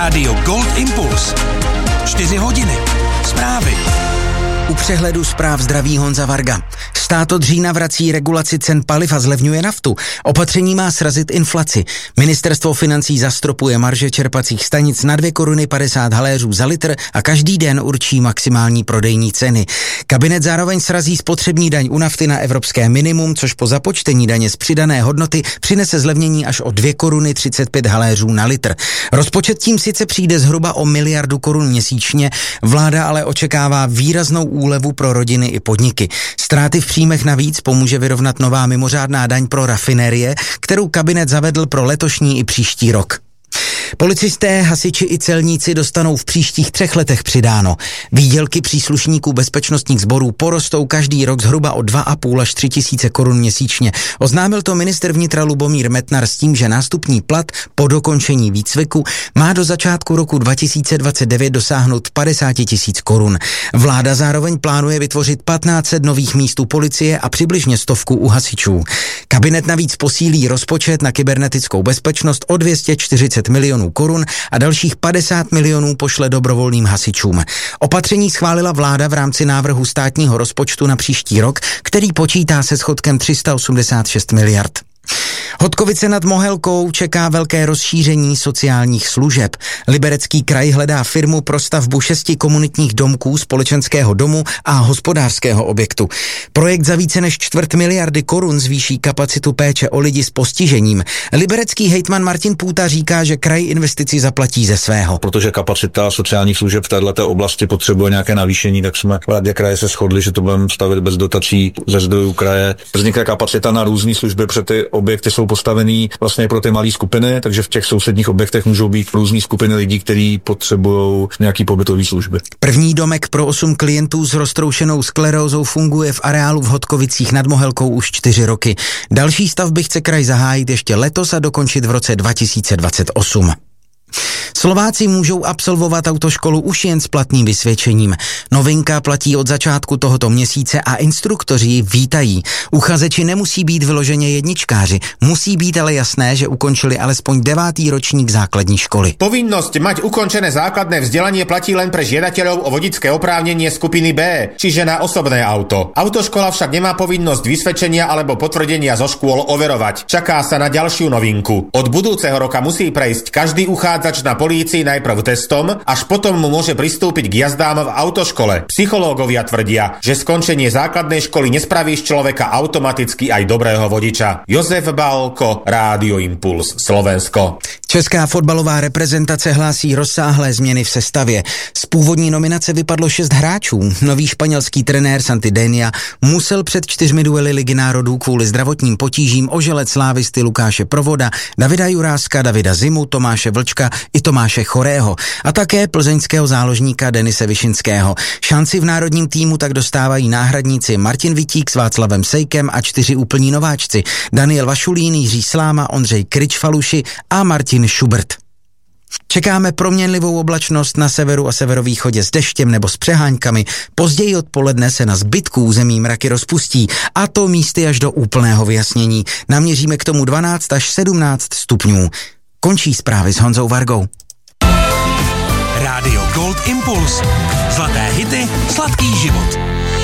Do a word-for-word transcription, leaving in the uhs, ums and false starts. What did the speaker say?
Rádio Gold Impuls. Čtyři hodiny. Zprávy. U přehledu zpráv zdraví Honza Varga. Stát od října vrací regulaci cen paliv a zlevňuje naftu. Opatření má srazit inflaci. Ministerstvo financí zastropuje marže čerpacích stanic na dvě koruny padesát haléřů za litr a každý den určí maximální prodejní ceny. Kabinet zároveň srazí spotřební daň u nafty na evropské minimum, což po započtení daně z přidané hodnoty přinese zlevnění až o dvě koruny třicet pět haléřů na litr. Rozpočet tím sice přijde zhruba o miliardu korun měsíčně, vláda ale očekává výraznou úlevu pro rodiny i podniky. Ztráty v příjmech navíc pomůže vyrovnat nová mimořádná daň pro rafinérie, kterou kabinet zavedl pro letošní i příští rok. Policisté, hasiči i celníci dostanou v příštích třech letech přidáno. Výdělky příslušníků bezpečnostních sborů porostou každý rok zhruba o dva a půl až tři tisíce korun měsíčně. Oznámil to ministr vnitra Lubomír Metnar s tím, že nástupní plat po dokončení výcviku má do začátku roku dva tisíce dvacet devět dosáhnout padesát tisíc korun. Vláda zároveň plánuje vytvořit patnáct set nových míst u policie a přibližně stovku u hasičů. Kabinet navíc posílí rozpočet na kybernetickou bezpečnost o dvě stě čtyřicet milionů korun a dalších padesát milionů pošle dobrovolným hasičům. Opatření schválila vláda v rámci návrhu státního rozpočtu na příští rok, který počítá se schodkem tři sta osmdesát šest miliard. Hodkovice nad Mohelkou čeká velké rozšíření sociálních služeb. Liberecký kraj hledá firmu pro stavbu šesti komunitních domků, společenského domu a hospodářského objektu. Projekt za více než čtvrt miliardy korun zvýší kapacitu péče o lidi s postižením. Liberecký hejtman Martin Půta říká, že kraj investici zaplatí ze svého. Protože kapacita sociálních služeb v této oblasti potřebuje nějaké navýšení, tak jsme v radě kraje se shodli, že to budeme stavit bez dotací ze zdrojů kraje. Vznikne kapacita na různé služby, protože ty objekty jsou postavený vlastně pro ty malé skupiny, takže v těch sousedních objektech můžou být různé skupiny lidí, kteří potřebují nějaký pobytový služby. První domek pro osm klientů s roztroušenou sklerózou funguje v areálu v Hodkovicích nad Mohelkou už čtyři roky. Další stavby chce kraj zahájit ještě letos a dokončit v roce dva tisíce dvacet osm. Slováci můžou absolvovat autoškolu už jen s platným vysvědčením. Novinka platí od začátku tohoto měsíce a instruktoři ji vítají. Uchazeči nemusí být vyloženě jedničkáři, musí být ale jasné, že ukončili alespoň devátý ročník základní školy. Povinnosť mať ukončené základné vzdelanie platí len pre žiadateľov o vodičské oprávnenie skupiny B, čiže na osobné auto. Autoškola však nemá povinnosť vysvedčenia alebo potvrdenia zo škôl overovať. Čaká sa na ďalšiu novinku. Od budúceho roka musí prejsť každý uchádzač na polícii najprv testom, až potom mu môže pristúpiť k jazdám v autoškole. Psychológovia tvrdia, že skončenie základnej školy nespraví z človeka automaticky aj dobrého vodiča. Jozef Balko, Rádio Impuls, Slovensko. Česká fotbalová reprezentace hlásí rozsáhlé změny v sestavě. Z původní nominace vypadlo šest hráčů. Nový španělský trenér Santi Denia musel před čtyřmi duely Ligy národů kvůli zdravotním potížím oželet slávisty Lukáše Provoda, Davida Juráska, Davida Zimu, Tomáše Vlčka i Tomáše Chorého a také plzeňského záložníka Denise Vyšinského. Šanci v národním týmu tak dostávají náhradníci Martin Vitík s Václavem Sejkem a čtyři úplní nováčci Daniel Vašulín, Jiří Sláma, Ondřej Kryč-Faluši a Martin Schubert. Čekáme proměnlivou oblačnost na severu a severovýchodě s deštěm nebo s přeháňkami. Později odpoledne se na zbytku území mraky rozpustí, a to místy až do úplného vyjasnění. Naměříme k tomu dvanáct až sedmnáct stupňů. Končí zprávy s Honzou Vargou. Rádio Gold Impuls. Zlaté hity, sladký život.